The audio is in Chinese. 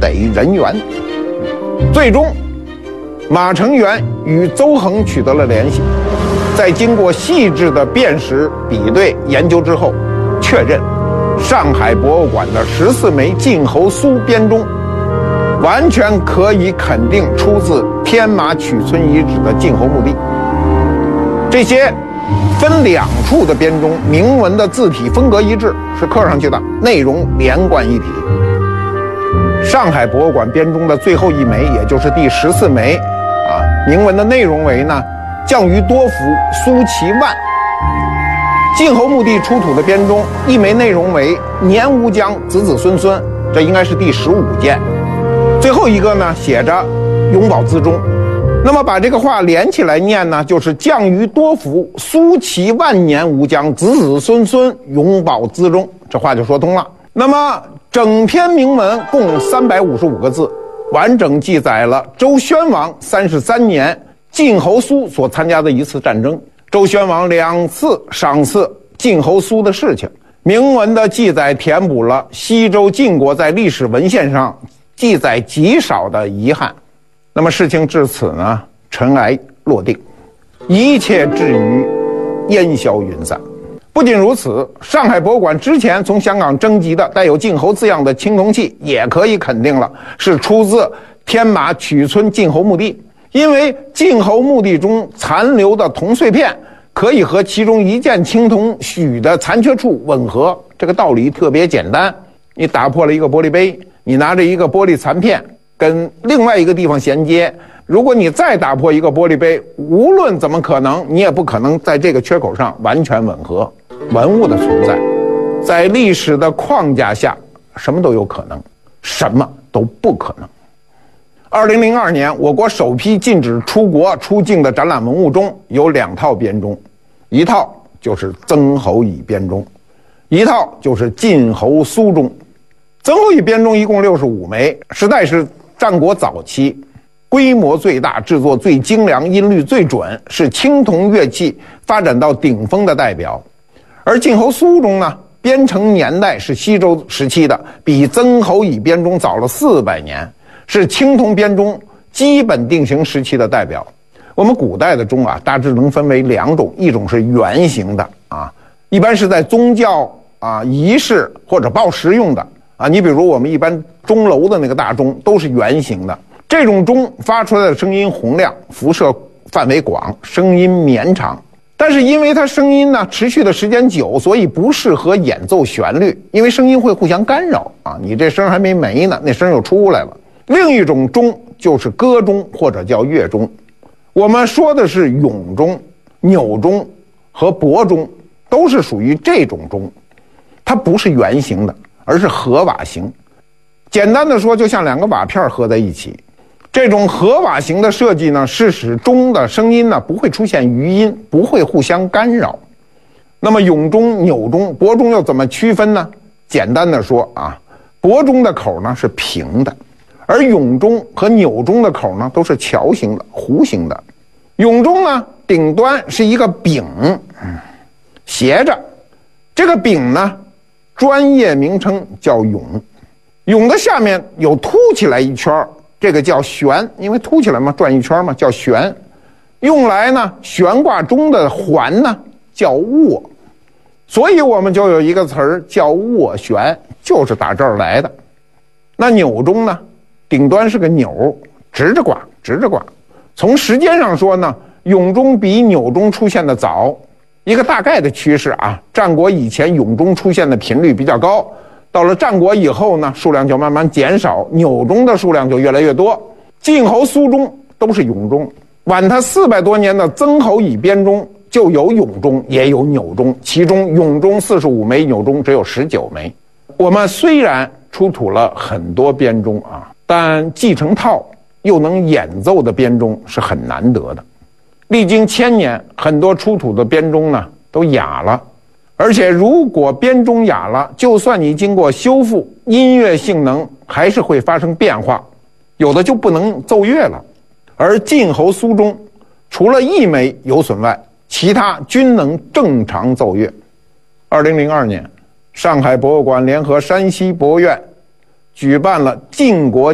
得人缘。最终，马成元与邹衡取得了联系，在经过细致的辨识、比对、研究之后，确认上海博物馆的14枚晋侯苏编钟，完全可以肯定出自天马曲村遗址的晋侯墓地。这些分2处的编钟，铭文的字体风格一致，是刻上去的，内容连贯一体。上海博物馆编钟的最后1枚，也就是第14枚，铭文的内容为呢，降于多福，苏其万。晋侯墓地出土的编钟，1枚内容为年无疆，子子孙孙，这应该是第15件。最后一个呢，写着永保资中。那么把这个话连起来念呢，就是降于多福，苏其万年无疆，子子孙孙，永保资中。这话就说通了。那么整篇铭文共355个字，完整记载了周宣王33年晋侯苏所参加的一次战争，周宣王2次赏赐晋侯苏的事情。铭文的记载填补了西周晋国在历史文献上记载极少的遗憾。那么事情至此呢，尘埃落定，一切至于烟消云散。不仅如此，上海博物馆之前从香港征集的带有晋侯字样的青铜器，也可以肯定了是出自天马曲村晋侯墓地，因为晋侯墓地中残留的铜碎片可以和其中1件青铜许的残缺处吻合。这个道理特别简单，你打破了一个玻璃杯，你拿着一个玻璃残片跟另外一个地方衔接，如果你再打破一个玻璃杯，无论怎么可能，你也不可能在这个缺口上完全吻合。文物的存在，在历史的框架下，什么都有可能，什么都不可能。2002年，我国首批禁止出国出境的展览文物中有2套编钟，一套就是曾侯乙编钟，一套就是晋侯苏钟。曾侯乙编钟一共65枚，时代是战国早期，规模最大，制作最精良，音律最准，是青铜乐器发展到顶峰的代表。而晋侯苏钟呢，编成年代是西周时期的，比曾侯乙编钟早了400年，是青铜编钟基本定型时期的代表。我们古代的钟大致能分为2种，一种是圆形的一般是在宗教仪式或者报时用的你比如我们一般钟楼的那个大钟都是圆形的，这种钟发出来的声音洪亮，辐射范围广，声音绵长。但是因为它声音呢持续的时间久，所以不适合演奏旋律，因为声音会互相干扰你这声还没没呢，那声又出来了。另一种钟就是歌钟或者叫乐钟，我们说的是俑钟、钮钟和帛钟，都是属于这种钟，它不是圆形的，而是合瓦形。简单的说，就像2个瓦片合在一起。这种合瓦形的设计呢，是使钟的声音呢不会出现余音，不会互相干扰。那么俑钟、钮钟、帛钟又怎么区分呢？简单的说帛钟的口呢是平的，而俑钟和钮钟的口呢都是桥形的、弧形的。俑钟呢顶端是一个柄，斜着，这个柄呢专业名称叫俑，俑的下面有凸起来一圈，这个叫旋，因为凸起来嘛，转一圈嘛，叫旋。用来呢悬挂钟的环呢叫斡，所以我们就有一个词儿叫斡旋，就是打这儿来的。那钮钟呢，顶端是个钮，直着挂，直着挂。从时间上说呢，俑钟比钮钟出现的早。一个大概的趋势战国以前俑钟出现的频率比较高，到了战国以后呢，数量就慢慢减少，钮钟的数量就越来越多。晋侯苏钟都是俑钟，晚他400多年的曾侯乙编钟就有俑钟也有钮钟，其中俑钟45枚，钮钟只有19枚。我们虽然出土了很多编钟但继承套又能演奏的编钟是很难得的。历经1000年，很多出土的编钟呢都哑了，而且如果编钟哑了，就算你经过修复，音乐性能还是会发生变化，有的就不能奏乐了。而晋侯苏钟除了1枚有损外，其他均能正常奏乐。2002年，上海博物馆联合山西博物院举办了晋国